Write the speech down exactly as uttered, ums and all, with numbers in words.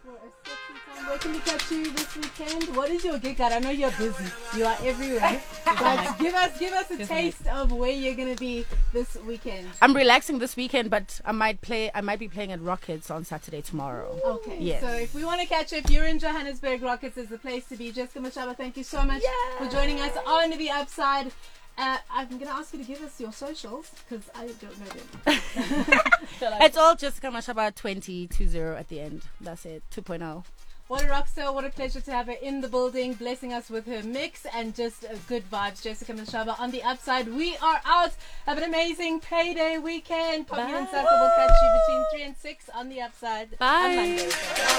for a sexy time. Where can we catch you this weekend? What is your gig at? I know you're busy. You are everywhere. But give us give us a Give taste of where you're gonna be this weekend. I'm relaxing this weekend, but I might play. I might be playing at Rockets on Saturday tomorrow. Okay. Yes. So if we want to catch you, if you're in Johannesburg, Rockets is the place to be. Jessica Mashaba, thank you so much Yeah. for joining us on The Upside. Uh, I'm going to ask you to give us your socials because I don't know them. It's all Jessica Mashaba twenty twenty at the end. That's it. two point oh. What a rock star. What a pleasure to have her in the building, blessing us with her mix and just uh, good vibes. Jessica Mashaba on The Upside. We are out. Have an amazing payday weekend. Poppy and Saka will catch you between three and six on The Upside. Bye. On Monday.